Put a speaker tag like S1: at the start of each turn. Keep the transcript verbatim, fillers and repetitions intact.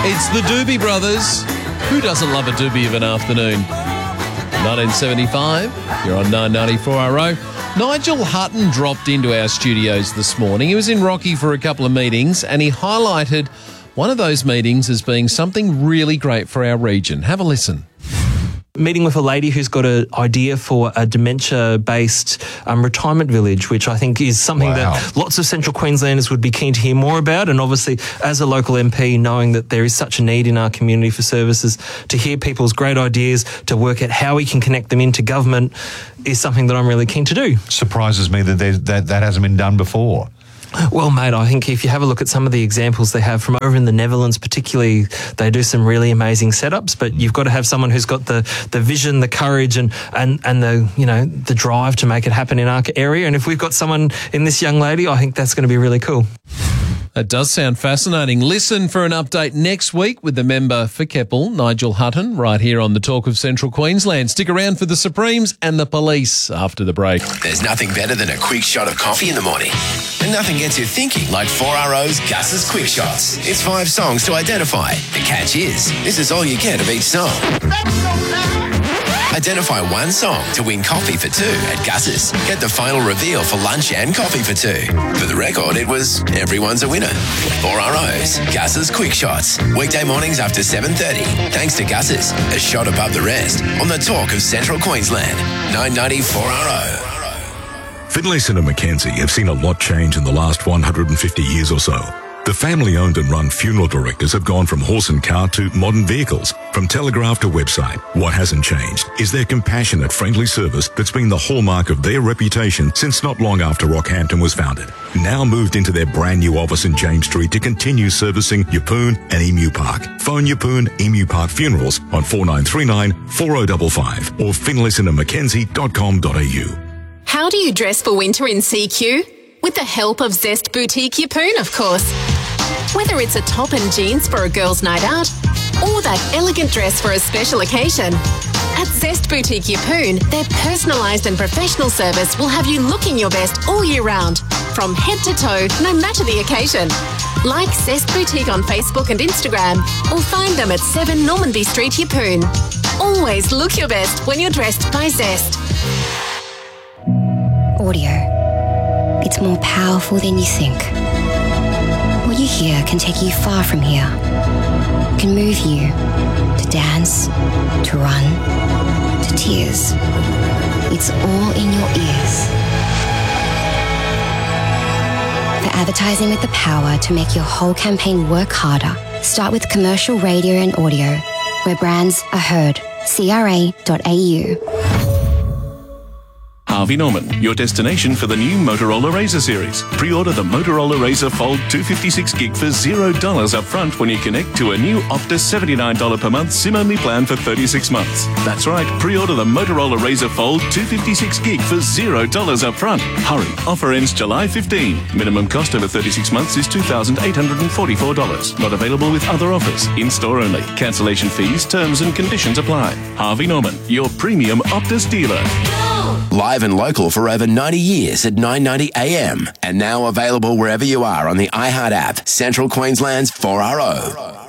S1: It's the Doobie Brothers. Who doesn't love a doobie of an afternoon? nineteen seventy-five, you're on nine ninety-four R O. Nigel Hutton dropped into our studios this morning. He was in Rocky for a couple of meetings and he highlighted one of those meetings as being something really great for our region. Have a listen.
S2: Meeting with a lady who's got an idea for a dementia-based um, retirement village, which I think is something wow. that lots of Central Queenslanders would be keen to hear more about. And obviously, as a local M P, knowing that there is such a need in our community for services, to hear people's great ideas, to work out how we can connect them into government is something that I'm really keen to do.
S3: Surprises me that that, that hasn't been done before.
S2: Well, mate, I think if you have a look at some of the examples they have from over in the Netherlands particularly, they do some really amazing setups, but you've got to have someone who's got the, the vision, the courage and, and, and the, you know, the drive to make it happen in our area. And if we've got someone in this young lady, I think that's going to be really cool.
S1: That does sound fascinating. Listen for an update next week with the member for Keppel, Nigel Hutton, right here on the Talk of Central Queensland. Stick around for the Supremes and the Police after the break.
S4: There's nothing better than a quick shot of coffee in the morning. And nothing gets you thinking like four R O's Gus's Quick Shots. It's five songs to identify. The catch is, this is all you get of each song. Identify one song to win coffee for two at Gus's. Get the final reveal for lunch and coffee for two. For the record, it was everyone's a winner. four R O's, Gus's Quick Shots. Weekday mornings after seven thirty. Thanks to Gus's, a shot above the rest on the Talk of Central Queensland. nine ninety-four R O.
S5: Finlayson and Mackenzie have seen a lot change in the last one hundred fifty years or so. The family-owned and run funeral directors have gone from horse and cart to modern vehicles, from telegraph to website. What hasn't changed is their compassionate, friendly service that's been the hallmark of their reputation since not long after Rockhampton was founded. Now moved into their brand new office in James Street to continue servicing Yeppoon and Emu Park. Phone Yeppoon Emu Park Funerals on four nine three nine, four oh five five or finlayson and mackenzie dot com dot a u.
S6: How do you dress for winter in C Q? With the help of Zest Boutique Yeppoon, of course. Whether it's a top and jeans for a girl's night out or that elegant dress for a special occasion, at Zest Boutique Yeppoon, their personalised and professional service will have you looking your best all year round, from head to toe, no matter the occasion. Like Zest Boutique on Facebook and Instagram, or find them at seven Normanby Street, Yeppoon. Always look your best when you're dressed by Zest.
S7: Audio. It's more powerful than you think. What you hear can take you far from here. It can move you to dance, to run, to tears. It's all in your ears. For advertising with the power to make your whole campaign work harder, start with commercial radio and audio, where brands are heard. C R A dot A U.
S8: Harvey Norman, your destination for the new Motorola Razr series. Pre-order the Motorola Razr Fold two fifty-six gig for zero dollars up front when you connect to a new Optus seventy-nine dollars per month SIM-only plan for thirty-six months. That's right, pre-order the Motorola Razr Fold two fifty-six gig for zero dollars up front. Hurry, offer ends July fifteenth. Minimum cost over thirty-six months is two thousand eight hundred forty-four dollars. Not available with other offers. In-store only. Cancellation fees, terms and conditions apply. Harvey Norman, your premium Optus dealer.
S4: Live and local for over ninety years at nine ninety A M. And now available wherever you are on the iHeart app. Central Queensland's four R O.